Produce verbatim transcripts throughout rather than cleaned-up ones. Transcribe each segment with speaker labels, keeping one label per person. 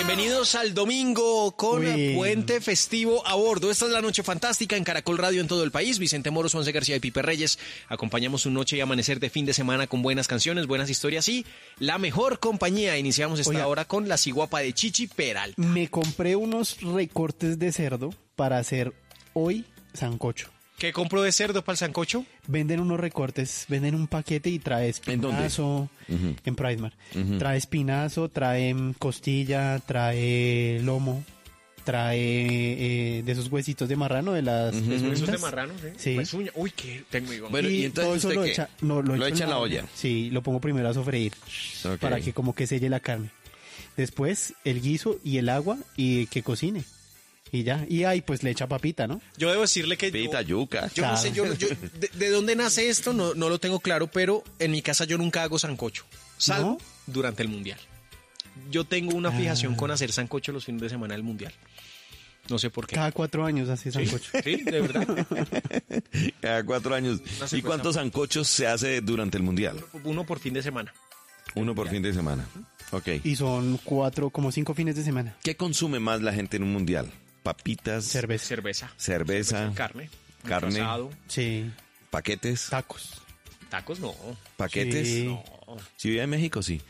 Speaker 1: Bienvenidos al domingo con
Speaker 2: Uy.
Speaker 1: puente festivo a bordo. Esta es la noche fantástica en Caracol Radio en todo el país. Vicente Moros, Juanse García y Pipe Reyes. Acompañamos un noche y amanecer de fin de semana con buenas canciones, buenas historias y la mejor compañía. Iniciamos esta
Speaker 2: Oiga.
Speaker 1: hora con La Ciguapa de Chichi Peralta.
Speaker 2: Me compré unos recortes de cerdo para hacer hoy sancocho.
Speaker 1: ¿Qué compro de cerdo para el sancocho?
Speaker 2: Venden unos recortes, venden un paquete y trae
Speaker 3: ¿En dónde?
Speaker 2: espinazo
Speaker 3: Ujú.
Speaker 2: en Pricemark.
Speaker 3: Ujú.
Speaker 2: Trae espinazo, trae mm, costilla, trae lomo, trae eh, de esos huesitos de marrano, de las
Speaker 3: Ujú.
Speaker 2: pezuñitas.
Speaker 1: Esos de marrano, ¿sí?
Speaker 2: Sí.
Speaker 1: Pezuña. Uy, qué tengo igual.
Speaker 3: Bueno, ¿y
Speaker 2: y
Speaker 3: entonces
Speaker 2: todo eso
Speaker 3: usted
Speaker 2: lo
Speaker 3: qué?
Speaker 2: echa, no, lo,
Speaker 3: Lo
Speaker 2: echo
Speaker 3: echa en la olla.
Speaker 2: Sí, lo pongo primero a sofreír
Speaker 3: Ok.
Speaker 2: para que como que selle la carne. Después el guiso y el agua y que cocine. Y ya, y ahí pues le echa papita, ¿no?
Speaker 1: Yo debo decirle que...
Speaker 3: Pita,
Speaker 1: yo,
Speaker 3: yuca.
Speaker 1: yo no
Speaker 2: Claro.
Speaker 1: sé, yo, yo- de, de dónde nace esto no, no lo tengo claro, pero en mi casa yo nunca hago sancocho, salvo
Speaker 2: ¿No?
Speaker 1: durante el mundial. Yo tengo una fijación
Speaker 2: Ah.
Speaker 1: con hacer sancocho los fines de semana del mundial. No sé por qué.
Speaker 2: Cada cuatro años hace
Speaker 1: ¿Sí?
Speaker 2: sancocho.
Speaker 1: Sí, de verdad.
Speaker 3: Cada cuatro años.
Speaker 1: Una
Speaker 3: ¿Y cuántos sancochos se hace durante el mundial?
Speaker 1: Uno por fin de semana.
Speaker 3: Uno por fin de semana. Ok.
Speaker 2: Y son cuatro, como cinco fines de semana.
Speaker 3: ¿Qué consume más la gente en un mundial? Papitas,
Speaker 2: Cerveza.
Speaker 1: Cerveza.
Speaker 3: cerveza,
Speaker 1: Carne.
Speaker 3: Carne.
Speaker 1: Asado.
Speaker 2: Sí.
Speaker 3: paquetes,
Speaker 2: Tacos.
Speaker 1: Tacos no.
Speaker 3: paquetes.
Speaker 2: Sí.
Speaker 1: No.
Speaker 3: Si vive en México, sí.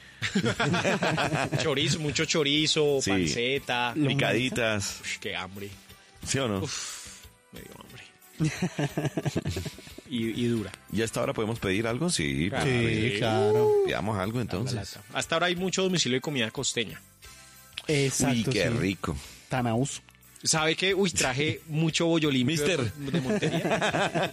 Speaker 1: Chorizo, mucho chorizo,
Speaker 3: Sí.
Speaker 1: panceta.
Speaker 2: Lo-
Speaker 3: Picaditas,
Speaker 1: Ush, qué hambre.
Speaker 3: ¿sí o no?
Speaker 1: Me dio hambre. y, y dura.
Speaker 3: ¿Y hasta ahora podemos pedir algo? Sí.
Speaker 1: Claro.
Speaker 2: Sí,
Speaker 1: Sí.
Speaker 2: claro.
Speaker 3: Pidamos algo
Speaker 1: La
Speaker 3: entonces.
Speaker 1: lata. Hasta ahora hay mucho domicilio de comida costeña.
Speaker 2: Exacto.
Speaker 3: Uy, qué
Speaker 2: sí.
Speaker 3: rico.
Speaker 2: Tanaús.
Speaker 1: ¿Sabe qué? Uy, traje mucho bollo limpio
Speaker 3: Mister.
Speaker 1: de, de Montería.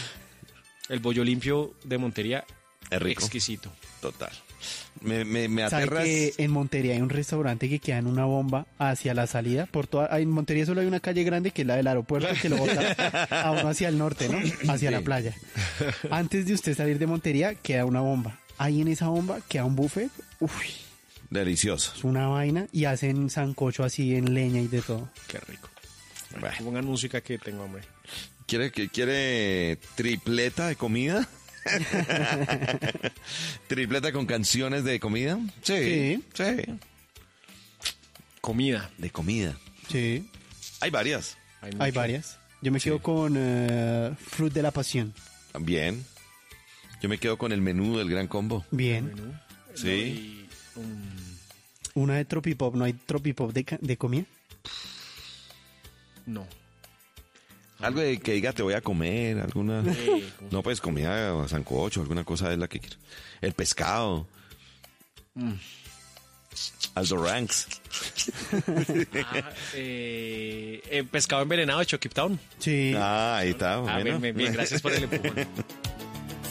Speaker 1: El bollo limpio de Montería,
Speaker 3: Es rico.
Speaker 1: exquisito.
Speaker 3: Total. Me, me, me
Speaker 2: ¿Sabe
Speaker 3: aterras.
Speaker 2: que en Montería hay un restaurante que queda en una bomba hacia la salida? Por toda, en Montería solo hay una calle grande que es la del aeropuerto que lo bota a uno hacia el norte, ¿no? Hacia la playa. Antes de usted salir de Montería queda una bomba. Ahí en esa bomba queda un buffet. Uy,
Speaker 3: Delicioso.
Speaker 2: es una vaina y hacen sancocho así en leña y de todo.
Speaker 1: Qué rico.
Speaker 3: Bueno.
Speaker 1: Pongan música que tengo hambre.
Speaker 3: ¿Quiere, que- ¿Quiere tripleta de comida? ¿Tripleta con canciones de comida? Sí.
Speaker 2: Sí.
Speaker 3: Sí.
Speaker 1: Comida.
Speaker 3: De comida.
Speaker 2: Sí,
Speaker 3: Hay varias.
Speaker 1: Hay,
Speaker 2: hay
Speaker 1: mucho.
Speaker 2: varias. Yo me quedo con eh, Fruit de la Pasión.
Speaker 3: Bien. Yo me quedo con el menú del gran combo.
Speaker 2: Bien.
Speaker 1: Menú.
Speaker 3: Sí.
Speaker 1: No, y, um,
Speaker 2: Una de Tropipop, ¿no hay Tropipop de, ca- de comida?
Speaker 1: no.
Speaker 3: Algo de que diga te voy a comer, alguna...
Speaker 1: Eh,
Speaker 3: No, pues comida o sancocho, alguna cosa es la que quiero. El pescado.
Speaker 1: Mm.
Speaker 3: Aldo Ranks.
Speaker 1: ah, eh, eh, pescado envenenado de Chucky Town.
Speaker 2: Sí.
Speaker 3: Ah, ahí está.
Speaker 1: Ah,
Speaker 3: bueno.
Speaker 1: bien, bien, bien, gracias por el empujón.